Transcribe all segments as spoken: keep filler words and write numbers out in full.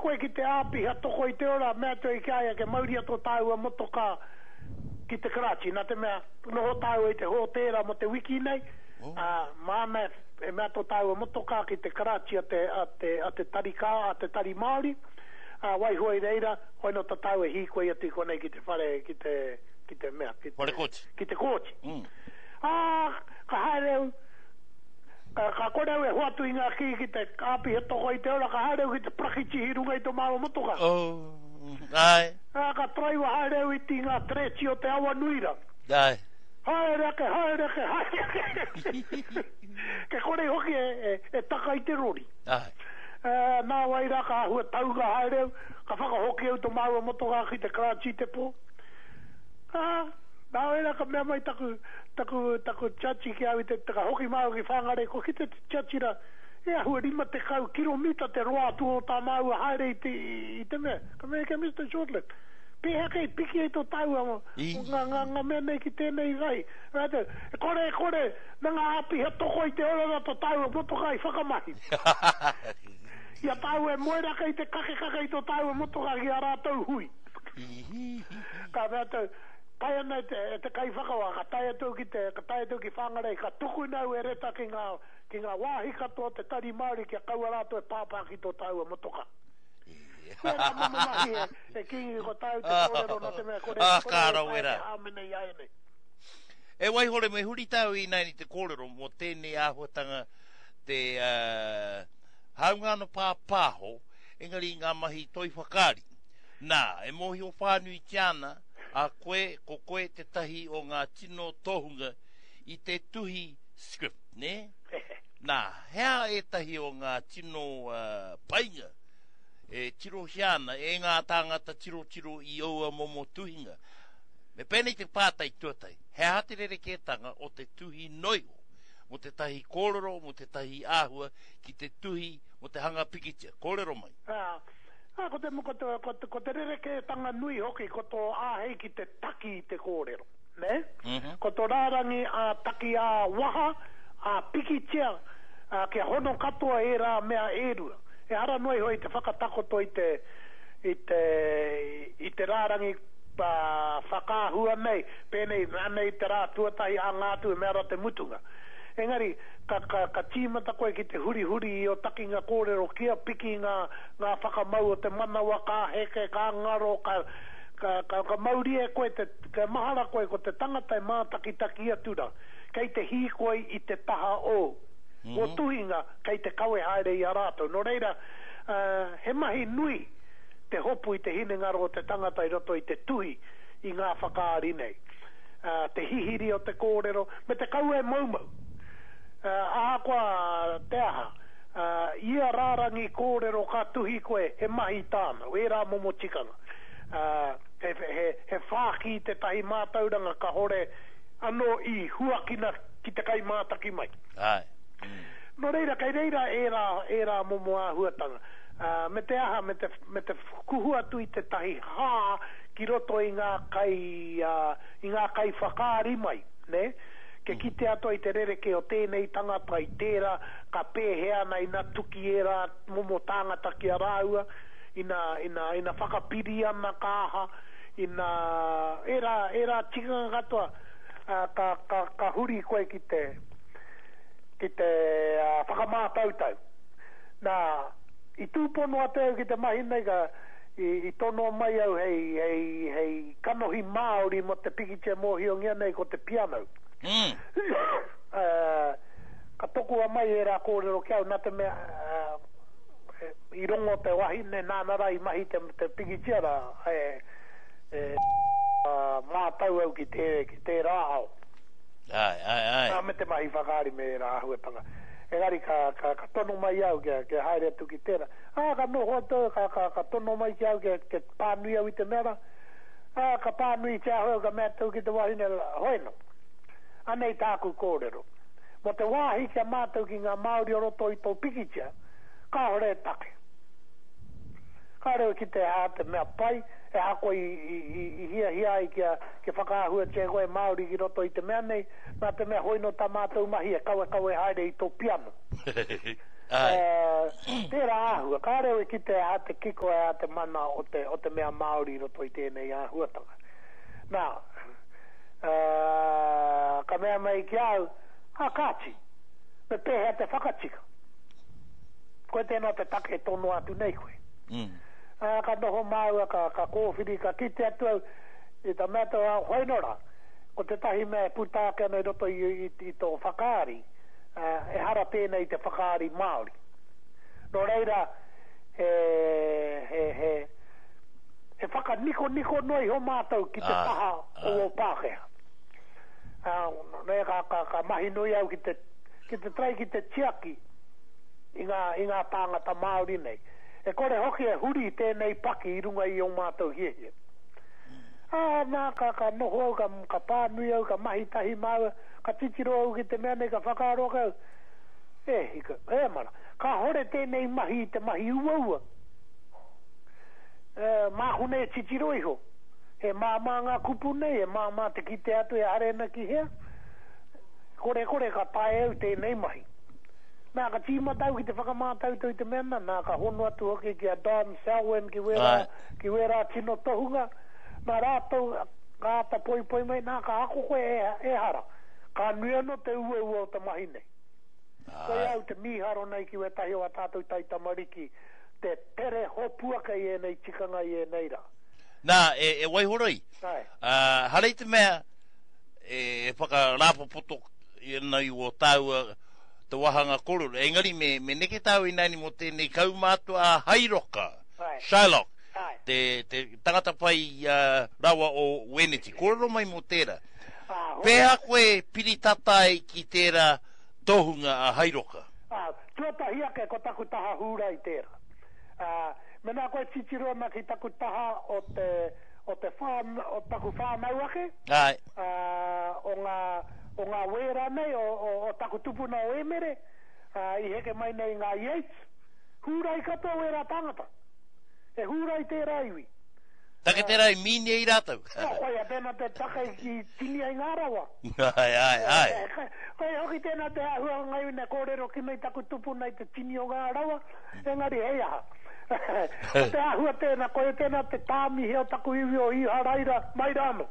koe ki te api, ha toko i te ora, mea tō i kia ke mauri ato tāua motoka ki te Karachi, nā te mea, noho tāua i te hōtera mo te wiki nei, oh. uh, māme, e mea tō tāua motoka ki te Karachi a te, a te, a te tarika, a te tari Māori, uh, wai hoi reira, hoi no ta tāua hi koe ati konei ki te whare, ki te, ki te mea, ki te, ki te kōchi. Mm. Ah, ka haereu, ka, ka koreu e huatu i ngā ki ki te api he toko i te ora, ka haereu ki te prakichi hirunga i tō māua motoka. Oh. Ai. Ah, ka traiwa haereu i ti ngā treci o te awa nuira. Ai. Haereke, haereke, haereke. Ke kore hoki e, e, e taka i te rori. Ai. Uh, nā waira ka hua tauga haereu, ka whakahoki au tō māua motoka ki te Karachi te pō. Ah, nā waira ka mea mai taku, taku, taku chachi ki au i te taka hoki māu ki whangare, ko ki te chachi ra, ea hua rima te kau kilomita te roa tu o tā māua haere i te, i te mea. Ka mea ke mister Shortlet. Pēhea kei piki e tō tāua mo. Ngā, ngā, ngā mea nei ki tēnei rai. Rata, kore, kore, na ngā api he toko i te ora tō tāua motoka i whakamahi. Ia tāua e moera kei te kake kake i tō tāua motoka ki a rātou hui. Ka mea tau, pai ana te, te kai whakawa, ka tai atu ki te, ka tai atu ki whangarei, ka tuku nau e reta ki ngā, ki ngā wāhi katoa te tari Māori ki a kaua rātou e pāpā ki tō tāua motoka. Pēra mama mahi e, e kingi ko tāu te kōrero na te mea kore. Ah, kāra wera. E wai hore me huri tāu i nai ni te kōrero mo tēnei āhuatanga te uh, haungano pāpāho, engari ngā mahi toi whakari. Nā, e mohi o whānui tiana, a koe, ko koe te tahi o ngā tino tohunga i te tuhi script, ne? Nā, hea e tahi o ngā tino uh, painga, e tiro hiana, e ngā tāngata tiro tiro i aua momo tuhinga. Me pēnei te pātai tuatai, hea te rerekētanga o te tuhi noiho, mo te tahi kōrero, mo te tahi āhua, ki te tuhi, mo te hanga pikitia. Kōrero mai. Ah, ah ko te, ko te, ko te, ko te rerekētanga nui hoki, ko tō āhei ki te taki i te kōrero, ne? Mm-hmm. Ko tō rārangi a taki a waha, a pikitia, a ke hono katoa e rā mea ērua. E ara noi hoi te whakatakoto i te, i te, i te rārangi pa whakāhua nei, pēnei nei te rā tuatahi a ngātu e mea te mutunga. Engari, ka, ka, ka tīmata koe ki te huri huri i o taki ngā kōrero kia piki ngā, ngā whakamau o te manawa kā heke, kā ngaro, ka, ka, ka, ka mauri e koe, te, ka mahara koe ko te tangata e mātaki taki atura, kei te hi koe i te taha o. Mm-hmm. O tuhinga kei te kawe haere i a rātou. No reira, uh, he mahi nui te hopu i te hine ngaro o te tangata i roto i te tuhi i ngā whakaari nei. Uh, te hihiri o te kōrero, me te kaue maumau. Uh, aha koa te aha, uh, ia rārangi kōrero ka tuhi koe he mahi tāna, e rā momo tikanga. Uh, he, he, he whāki te tahi mātauranga ka hore ano i huakina ki te kai mātaki mai. Ai. No reira, kai reira e rā, e rā momo āhuatanga. Uh, me te aha, me te, me te kuhua tu i te tahi hā ki roto i ngā kai, uh, i ngā kai whakaari mai, ne? Ke kite ato i te rereke o tēnei tangata i tērā, ka pēhea na ina tuki e rā momo tāngata ki a rāua, ina, ina, ina whakapiri ana kāha, ina, e rā, e rā tikanga katoa, uh, ka, ka, ka huri koe ki te, ki te uh, whakamātautau. Nā, i tūpono ateu ki te mahi nei ka i, i tono mai au hei, hei, hei kanohi Māori mo te pikitia mōhiongia nei ko te piano. Mm. uh, ka toku a mai e rā kōrero ki au, nā te mea uh, i rongo te wahi ne nānara i mahi te, te pikitia rā e, e, uh, mātau au ki te, ki te rāhau. Ai, ai, ai. Nā me te mahi whakaari me rā ahuetanga. Engari ka, ka, ka tono mai au ke, ke haere atu ki tēra. Ah, ka noho atu, ka, ka, ka tono mai ki au ke, ke pānui au i te mera. Ah, ka pānui te ahu ka mea tau ki te wahine hoeno. Anei tāku kōrero. Mo te wāhi kia mātau ki ngā Māori o roto i tō pikitia, ka hore take. Ka reo ki te hā te mea pai, e hako i, i, i, i hia hia i kia, ke whakaahua te koe Māori ki roto i te mea nei, nā te mea hoino tā mātou mahi e kawe kawe haere i tō piano. Tērā āhua, kā reo e ki te a te kiko e a te mana o te, o te mea Māori roto i tēnei āhuatanga. Nā, uh, ka mea mai ki au, a kāti, me pēhea te whakatika. Koe tēnā te take tonu atu nei koe. Mm. Uh, ka noho māua, ka, ka kōwhiri, ka kite atu au, i ta mea tō hoinora, ko te tahi mea putāke nei roto i, i, i tō whakaari, uh, e hara tēnei te whakaari Māori. No reira, he, he, he, he whaka niko niko noi ho mātou ki te ah, taha ah. o o Pākehā. Uh, reira ka, ka, ka mahi nui au ki te, ki te trai ki te tiaki i ngā, i ngā tāngata Māori nei. E kore hoki e huri tēnei paki i runga i o mātou hiehie. Ah, nā ka, ka noho au, ka, ka pānui au, ka mahi tahi māua, ka titiro au ki te mea nei, ka whakaroka au. E, hika, e mara. Ka hore tēnei mahi, te mahi uaua. E, māhune e titiro iho. He māmā ngā kupu nei, he māmā te kite atu e arena ki hea. Kore kore ka tae au tēnei mahi. Nā ka tīma tau ki te whakamātau tau te mena, nā ka hono atu hoki ki a Don Selwyn ki wera, ki wera tino tohunga. Nā rātou, rāta poi poi mai, nā ka hako koe e, e hara. Ka nuiano te ua ua o te mahi nei. Koe au te miharo nei ki we tahi o a tātou tai tamariki, te tere hopuaka i e nei tikanga i e nei ra. Nā, e, e waihoroi, uh, harei te mea, e, e whaka rāpopoto i nei o tau te wahanga kororo. Engari me, me neke tau i nani mo tēnei kaumātua a Hairoka, Shylock, te, te tangata pai uh, rawa o Weneti. Kororo mai mo tēra. Ah, Pēha koe piritatai ki tēra tohunga a Hairoka. Ah, tuata hiake ko taku taha hura i tēra. Ah, mena koe titiroa ki taku taha o te o te whān, o taku whānau ake. Ai. Ah, o ngā o ngā wera nei o, o, o taku tupuna o emere. Ah, i heke mai nei ngā Yates. Hura i katoa wera tangata. E hura i tēra iwi. Take tēra i mini e i rātau. Koe a tēnā te taka i tini ai ngā rawa. Ai, ai, ai. Koe hoki tēnā te ahua ngai ne kōrero ki nei taku tupu nei te tini o ngā rawa. Engari hei aha. Te ahua tēnā, koe tēnā te tāmi heo taku iwi o iha raira mai rāno.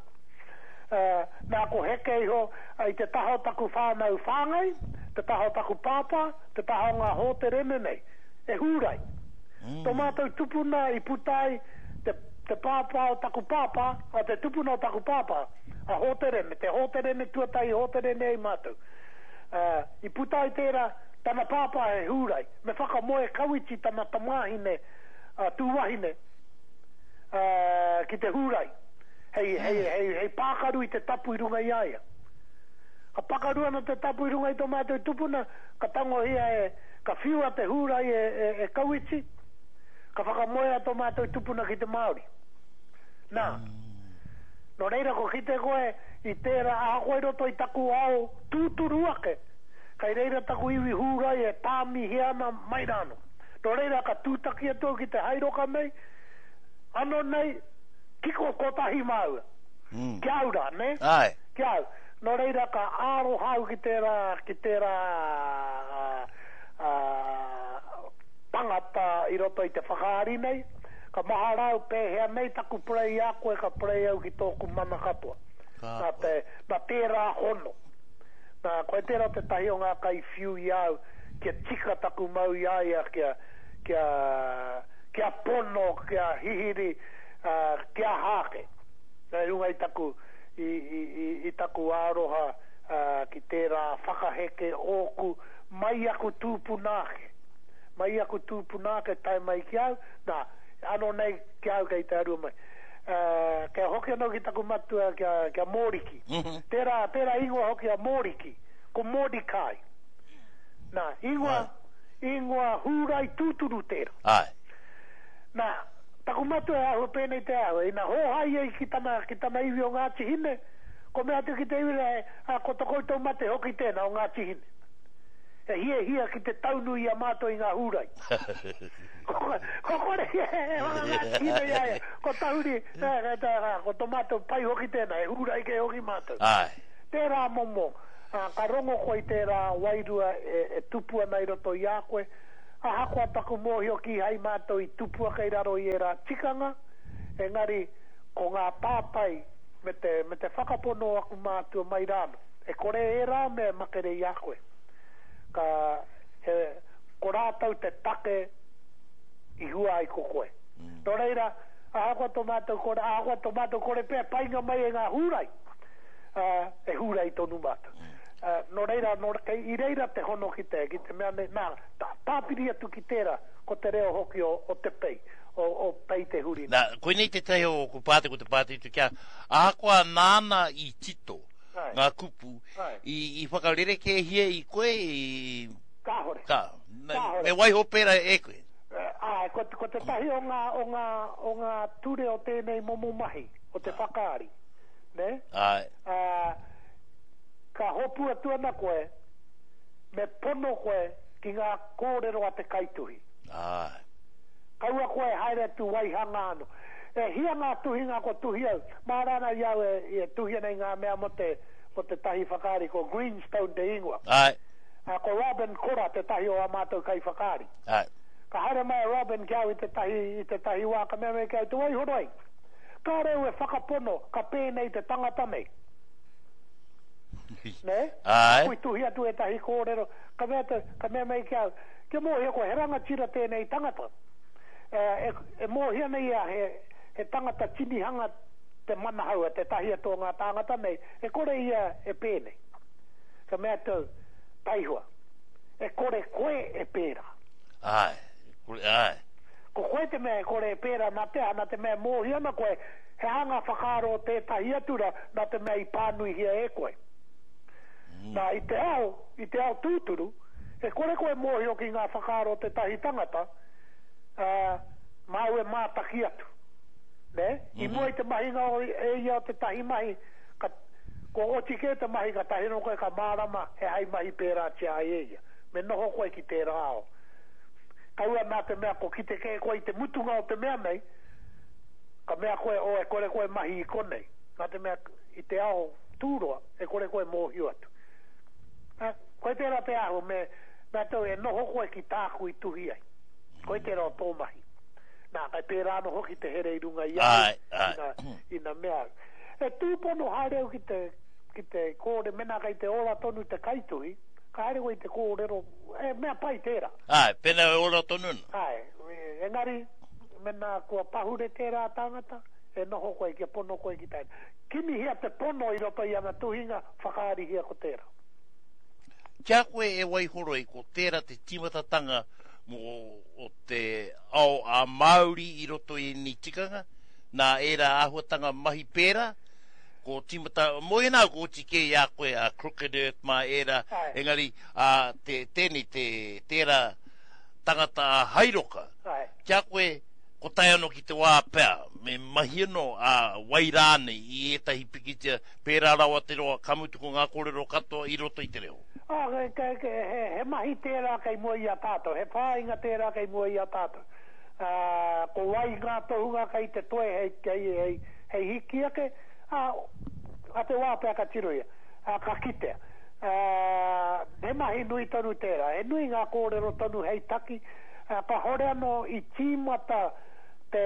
Nā ko heke iho i te taho taku whānau whāngai, te taho taku pāpā, te taho ngā hōte rene nei. E hūrai. Tō mātou tupuna i putai te te pāpā o taku pāpā, a te tupuna o taku pāpā, a hōterene, te hōterene tuatai hōterene i mātou. Uh, I putai tērā, tana pāpā e hūrai, me whakamoe kawiti tana tamahine, uh, tūwahine, uh, ki te hūrai. Hei, hei, hei, hei pākaru i te tapu i runga i aia. Ka pakaru ana te tapu i runga i tō mātou tupuna, ka tango hia e, ka whiua te hūrai e, e, e kawiti, ka whakamoe a tō mātou tupuna ki te Māori. Nā, no reira ko kite koe i tērā a koe roto i taku ao tūturu ake. Kai reira taku iwi hūrai e tāmi hiana mai rāno. No reira ka tūtaki atua ki te Hairoka nei, ano nei, kiko kotahi māua. Mm. Kia aura, ne? Ai. Kia au. No reira ka aro hau ki tērā, ki tērā uh, uh, tangata i roto i te whakaari nei. Ka maharau pēhea nei taku prei a koe ka prei au ki tōku mana katoa. Nā te, nā tērā hono. Nā koe tērā te tahi o ngā kai whiu i au kia tika taku mau i aia kia, kia, kia pono, kia hihiri, uh, kia hake. Nā runga i taku, i, i, i, i taku āroha uh, ki tērā whakaheke oku mai aku tūpunake. Mai aku tūpunake tai mai ki au. Nā, ano nei kia au kei te arua mai. Uh, kia hoki anō ki taku matua kia, kia Mōriki. Mm-hmm. Tērā, tērā ingoa hoki a Mōriki, ko Mordecai. Nā, ingoa, ingoa hūrai tūturu tērā. Ai. Nā, taku matua ahu pēnei te ahu, ina hōhai ei ki tana, ki tana iwi o Ngāti Hine, ko mea tu ki te iwi rei, a ko toko i tau mate hoki tēnā o Ngāti Hine. E hia hia ki te taunu i a mātou i ngā hūrai. Ko kore, ko tauri, ko tomato pai hoki tēnā, e hūrai ke hoki mātou. Ai. Tērā momo, ka rongo koe tērā wairua e, e tupua nei roto i a koe, a hako ataku mohio ki hai mātou i tupua kei raro i e rā tikanga, engari ko ngā pāpai me te, me te whakapono aku mātua mai rāno. E kore e rā me makere i a koe. Ka he, ko rātau te take i hua ai ko koe. Mm. Nō reira, a hako to mātou kore, a hako to mātou kore pēr painga mai e ngā hūrai. Uh, e hūrai tonu mātou. Mm. Uh, no reira, no kei i reira te hono ki te, ki te mea ne, nā, tā, tāpiri atu ki tērā, ko te reo hoki o, o te pei, o, o pei te huri. Nā, koe nei te tahi o ku pāte ko te pāte i tu kia, a koa nāna i tito, ai, ngā kupu, i, i whakarere ke hia i koe, i... Kāhore. Kā, Kāhore. Me waiho pēra e koe. Uh, ai, ko, ko te tahi o ngā, o ngā, o ngā ture o tēnei momo mahi, o te whakaari, ne? Ai. Uh, ka hopu atua na koe, me pono koe ki ngā kōrero a te kaituhi. Ai. Kaua koe haere tu waihanga anu. E hia ngā tuhi ngā ko tuhi au. Mārana iau e, e tuhi nei ngā mea mo te, mo te tahi whakaari ko Greenstone te ingua. Ai. A ko Robin Kora te tahi o a mātou kai whakaari. Ai. Ka haere mai Robin kiau i te tahi, i te tahi waka mea mea kiau tu waihoroi. Ka reu e whakapono, ka pēnei te tangata nei. Ne? Ai. Kui tuhi atu e tahi kōrero. Ka mea, te, ka mea mei kia, kia mōhia ko he ranga tira tēnei tangata. E, e, e mōhia nei a he, he tangata tinihanga te mana haua, te tahi ato ngā tangata nei. E kore ia e pēnei. Ka mea tau, taihua. E kore koe e pēra. Ai. Ai. Ko koe te mea e kore e pēra na te ana te mea mōhia na koe he hanga whakaro te tahi atura na te mea i pānui hia e koe. Nā, i te ao, i te ao tūturu, e kore koe mōhio ki ngā whakaro te tahi tangata, uh, mau e mātaki atu. Ne? Mm-hmm. I mua i te mahinga o e ia o te tahi mahi, ka, ko oti ke te mahi ka tahi no koe ka mārama, he hai mahi pērā tia ai e ia. Me noho koe ki te rao. Kaua nā te mea ko ki te ke koe i te mutunga o te mea nei, ka mea koe o e kore koe mahi i konei. Nā te mea i te ao tūroa, e kore koe mōhio atu. Ha, koe tērā te ahu me, me tau e noho koe ki tāku i tuhi ai. Koe tērā o tōmahi. Nā, kai pērā no hoki te here i runga i ai, ina, ina mea. E tūpono haereu ki te, ki te kōre mena kai te ora tonu te kaituhi, ka haereu i te kōrero, e mea pai tērā. Ai, pena e ora tonu. Ai, engari, mena kua pahure tērā tangata, e noho koe ki a pono koe ki tēnā. Kimi hia te pono i roto i ana tuhinga, whakaari hia ko tērā. Kia koe e waihoro i ko tērā te timatatanga mo o te ao a Māori i roto i ni tikanga, nā era ahuatanga mahi pēra, ko timata, mo e nā ko tike i a koe a Crooked Earth mā era, Ai. Engari a te tēni te tērā tangata a Hairoka. Ai. Kia koe ko tai ano ki te wā pēr, me mahi ano a wairāne i etahi pikitia pērā rawa te roa kamutuko ngā kōrero katoa i roto i te reo. Ah, he, he, he, he mahi tērā kei mua i a tātou, he pāinga tērā kei mua i a tātou. Uh, ko wai ngā tohunga kei te toe hei, hei, hei, hei hiki ake, uh, a te wāpea ka tiroia, uh, ka kitea. Uh, he mahi nui tonu tērā, he nui ngā kōrero tonu hei taki, uh, ka hore ano i tīmata te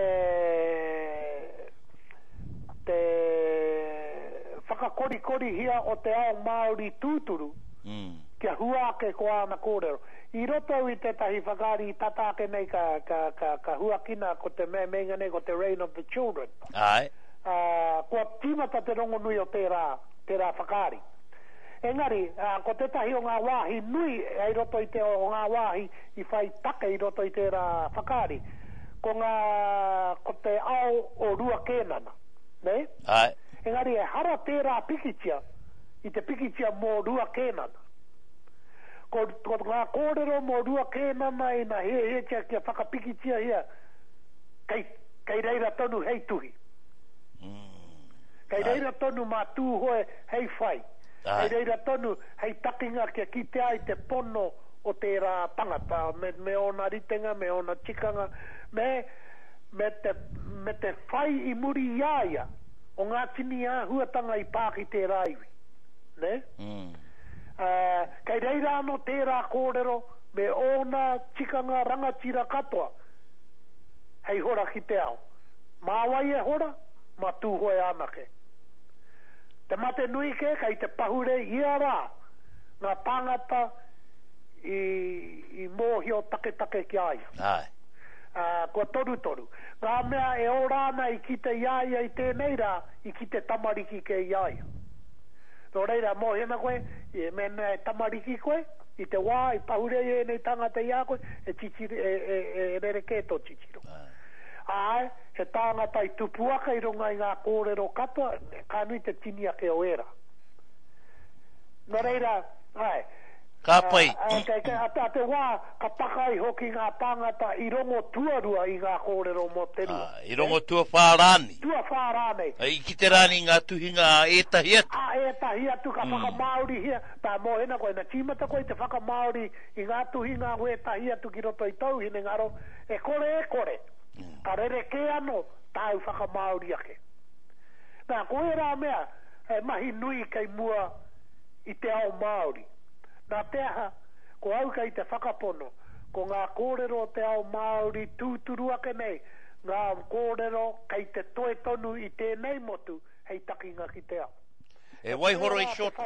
te whakakorikori hia o te ao Māori tūturu, Mm. Kia huake ko ana kōrero. I roto i te tahi whakari i tatake nei ka, ka, ka, ka huakina ko te me menga nei ko te Reign of the Children. Ai. Uh, kua tīmata te rongo nui o tērā, tērā whakari. Engari, uh, ko te tahi o ngā wāhi nui i roto i te o ngā wāhi i whai take i roto i tērā whakari. Ko ngā, ko te ao o rua kēnana. Ne? Ai. Engari, e hara tērā pikitia i te pikitia mō rua kēnana. Ko, ko ngā kōrero mō rua kēnana i nā he he kia kia whakapikitia hia, kei, kei reira tonu hei tuhi. Mm. Kei reira tonu mā tūhoe hei whai. Ai. Kei reira tonu hei takinga kia ki te ai te pono o tērā tangata, me, me ona ritenga, me ona tikanga, me, me, te, me te whai i muri iaia, o ngā tini a huatanga i pāki tērā iwi. Ne? Mm. Uh, kei reira ano tērā kōrero me ona tikanga rangatira katoa hei hora ki te ao mawai e hora ma tūhoe anake te mate nui ke kai te pahure ia rā ngā tangata i, i mōhio take take ki aia ai uh, kua toru toru ngā mea e orana i ki te iaia i tēnei rā i ki te tamariki ke iaia no reira mōhina koe i mena e tamariki koe i te wā i pahure e nei tangata ia koe e, chichiri, e, e, e rere ke to chichiro ai he tangata i tupuaka i runga i ngā kōrero katoa ka nui te tinia ke o era no reira ai ka pai a te a te wā ka taka i hoki ngā tangata i rongo tuarua i ngā kōrero mo terua i rongo tua whārani tua whārane i ki te rani ngā tuhinga etahi atu a etahi atu ka whaka Māori hia tā mō hena koe na tīmata koe te whaka Māori i ngā tuhinga o etahi atu ki roto i tau hine ngaro e kore e kore ka rere ke ano tāu whaka Māori ake nā koe rā mea e mahi nui kei mua i te ao Māori nā teha ko au kai te whakapono ko ngā kōrero te ao Māori tūturu ake nei ngā kōrero kai te toe tonu i tēnei motu hei takinga ki te ao e wai horo i shot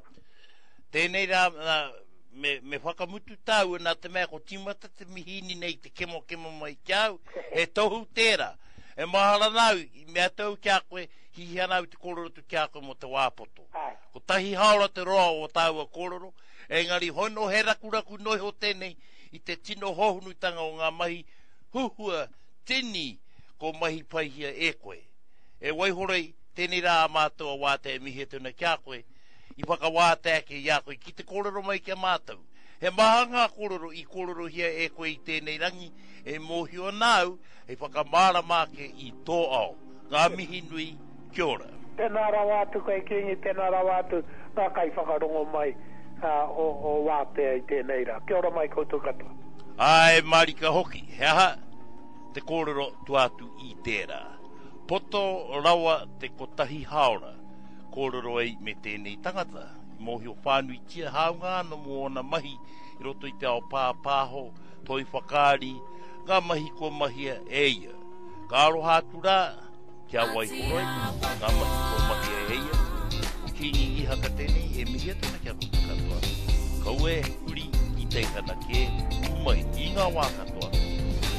tēnei rā me, me whakamutu tau nā te mea ko timata te mihini nei te kemo kemo mai kiau e tohu tērā e mahara nau mea tau kia koe hihi anau te kōrero tu kia koe mo te wāpoto ko tahi haora te roa o tau a kōrero engari hono he rakuraku noi ho tēnei i te tino hohunutanga o ngā mahi huhua tini ko mahi paihia e koe. E waihorei tēnei rā mātua wāte e mihi tuna kia koe i whakawāte ake i a koe ki te kōrero mai kia mātou. He maha ngā kōrero i kōrero hia e koe i tēnei rangi e mōhio nāu e whakamāra māke i tō ao. Ngā mihi nui kia ora. Tēnā rā wātu koe kingi, tēnā rā wātu ngā kai whakarongo mai. Uh, o, o wāpea i tēnei rā. Kia ora mai koutou katoa. Ai, marika hoki. He aha, te kōrero tuatu i tērā. Poto rawa te kotahi haora. Kōrero ei me tēnei tangata. I mōhio whānui tia haunga no mōna mahi. I roto i te ao pāpāho, toi whakāri, ngā mahi ko mahia eia. Ka aroha tura, kia waihoroi, ngā mahi ko mahia eia. Kingi i haka tēnei e mihia tēnā kia koutou katoa. Kau e uri i teitana ke umai i ngā wā katoa.